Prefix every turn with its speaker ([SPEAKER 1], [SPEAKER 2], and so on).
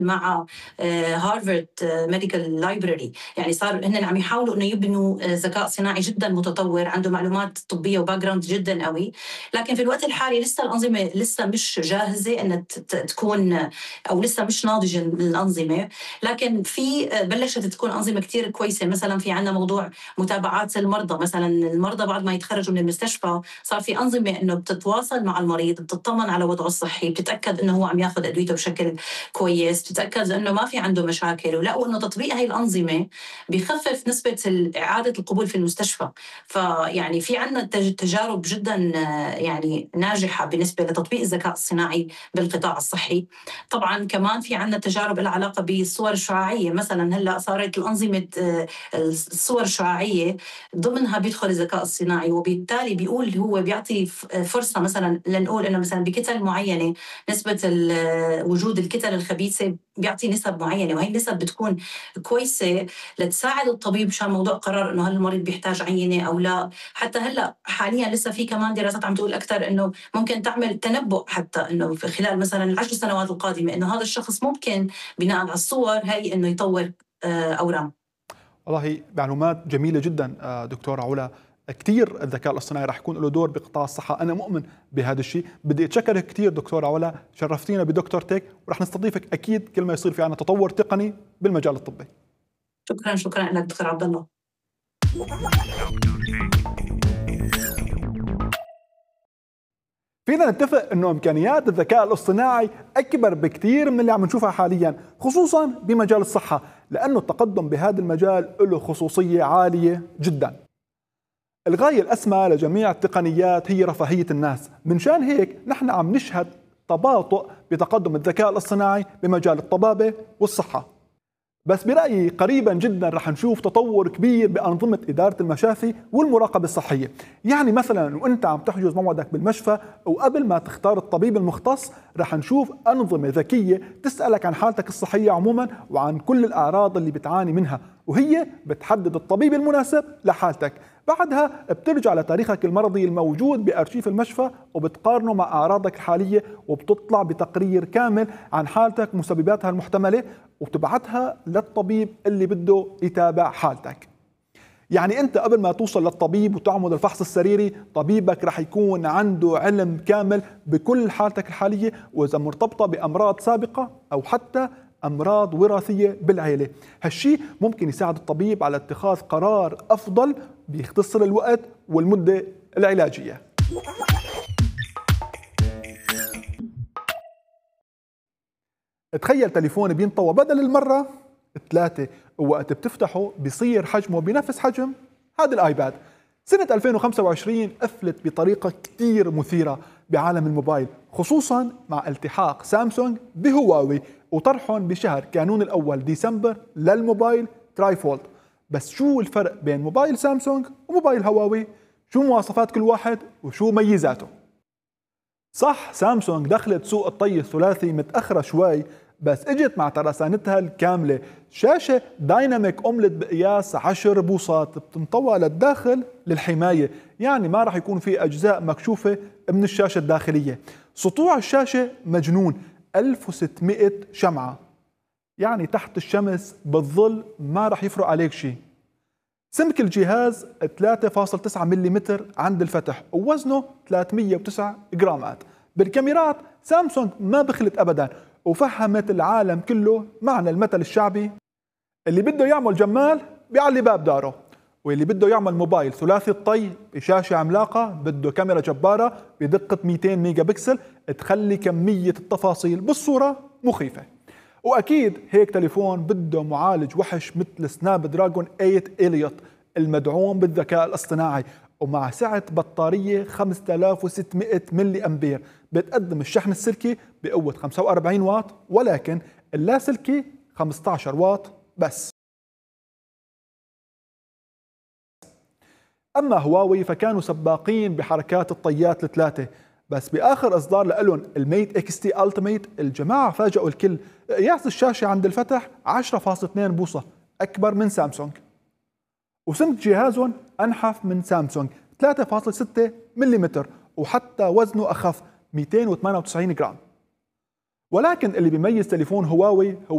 [SPEAKER 1] مع هارفارد ميديكال لايبراري. يعني صار هن عم يحاولوا انه يبنوا ذكاء صناعي جدا متطور عنده معلومات طبيه وباك جراوند جدا قوي، لكن في الوقت الحالي لسه الانظمه لسه مش جاهزه ان تكون، او لسه مش ناضجه الانظمه. لكن في بلشت تكون انظمه كثير كويسه. مثلا في عندنا موضوع متابعات المرضى، مثلا المرضى بعد ما يتخرجوا من المستشفى صار في انظمه انه بتتواصل مع المريض، بتطمن على وضعه الصحي، بتتاكد انه هو عم ياخذ ادويته بشكل كويس، تتاكد انه ما في عنده مشاكل. ولقوا انه تطبيق هاي الانظمه بيخفف نسبه اعاده القبول في المستشفى. فيعني في عندنا تجارب جدا يعني ناجحه بالنسبه لتطبيق الذكاء الصناعي بالقطاع الصحي. طبعا كمان في عندنا تجارب لها علاقه بالصور الشعاعيه. مثلا هلا صارت الانظمه الصور الشعاعيه ضمنها بيدخل الذكاء الصناعي، وبالتالي بيقول هو بيعطي فرصه، مثلا لنقول انه مثلا بكتل معينه نسبه وجود الكتل الخبيثه بيعطي نسب معينه، وهي النسب بتكون كويسه لتساعد الطبيب مشان موضوع قرار انه هل المريض بيحتاج عينه او لا. حتى هلا حاليا لسه في كمان دراسات عم تقول اكثر انه ممكن تعمل تنبؤ، حتى انه في خلال مثلا العشر سنوات القادمه انه هذا الشخص ممكن بناء على الصور هي انه يطور اورام.
[SPEAKER 2] والله معلومات جميلة جدا دكتورة علا. كثير الذكاء الاصطناعي راح يكون له دور بقطاع الصحة، أنا مؤمن بهذا الشيء. بدي أتشكرك كثير دكتورة علا، شرفتينا بدكتور تك، ورح نستضيفك أكيد كل ما يصير في عنا تطور تقني بالمجال الطبي.
[SPEAKER 1] شكرا لك دكتور عبد الله.
[SPEAKER 2] فينا نتفق انه امكانيات الذكاء الاصطناعي اكبر بكثير من اللي عم نشوفها حاليا، خصوصا بمجال الصحة، لانه التقدم بهذا المجال له خصوصية عالية جدا. الغاية الأسمى لجميع التقنيات هي رفاهية الناس، من شان هيك نحن عم نشهد تباطؤ بتقدم الذكاء الاصطناعي بمجال الطبابة والصحة. بس برأيي قريبا جدا رح نشوف تطور كبير بأنظمة إدارة المشافي والمراقبة الصحية. يعني مثلا وانت عم تحجز موعدك بالمشفى وقبل ما تختار الطبيب المختص رح نشوف أنظمة ذكية تسألك عن حالتك الصحية عموما وعن كل الأعراض اللي بتعاني منها، وهي بتحدد الطبيب المناسب لحالتك. بعدها بترجع لتاريخك المرضي الموجود بأرشيف المشفى وبتقارنه مع أعراضك الحالية، وبتطلع بتقرير كامل عن حالتك ومسبباتها المحتملة، وبتبعتها للطبيب اللي بده يتابع حالتك. يعني أنت قبل ما توصل للطبيب وتعمل الفحص السريري، طبيبك رح يكون عنده علم كامل بكل حالتك الحالية، وإذا مرتبطة بأمراض سابقة أو حتى أمراض وراثية بالعيلة. هالشي ممكن يساعد الطبيب على اتخاذ قرار أفضل بيختصر الوقت والمدة العلاجية. تخيل تليفون بينطوى بدل المرة 3، ووقت بتفتحه بيصير حجمه بنفس حجم هذا الآيباد. سنة 2025 قفلت بطريقة كتير مثيرة بعالم الموبايل، خصوصا مع التحاق سامسونج بهواوي وطرحهم بشهر كانون الأول ديسمبر للموبايل ترايفولد. بس شو الفرق بين موبايل سامسونج وموبايل هواوي؟ شو مواصفات كل واحد وشو ميزاته؟ صح، سامسونج دخلت سوق الطي الثلاثي متأخرة شوي، بس اجت مع ترسانتها الكاملة، شاشة دايناميك أومليت بقياس 10 بوصات بتنطوى للداخل للحماية، يعني ما راح يكون في أجزاء مكشوفة من الشاشة الداخلية. سطوع الشاشة مجنون، 1600 شمعة، يعني تحت الشمس بالظل ما راح يفرق عليك شيء. سمك الجهاز 3.9 ملم عند الفتح، ووزنه 309 جرامات. بالكاميرات سامسونج ما بخلت أبدا، وفهمت العالم كله معنى المثل الشعبي: اللي بده يعمل جمال بيعلي باب داره، واللي بده يعمل موبايل ثلاثي الطي بشاشة عملاقة بده كاميرا جبارة بدقة 200 ميجا بكسل تخلي كمية التفاصيل بالصورة مخيفة. وأكيد هيك تليفون بده معالج وحش مثل سناب دراجون 8 إليوت المدعوم بالذكاء الاصطناعي، ومع سعة بطارية 5600 ملي أمبير. بتقدم الشحن السلكي بقوة 45 واط، ولكن اللاسلكي 15 واط بس. أما هواوي فكانوا سباقين بحركات الطيات الثلاثة، بس بآخر إصدار لهم الميت اكس تي التيميت الجماعة فاجأوا الكل. قياس الشاشة عند الفتح 10.2 بوصة، أكبر من سامسونج، وسمك جهازهم أنحف من سامسونج 3.6 ملم، وحتى وزنه أخف 298 جرام. ولكن اللي بيميز تليفون هواوي هو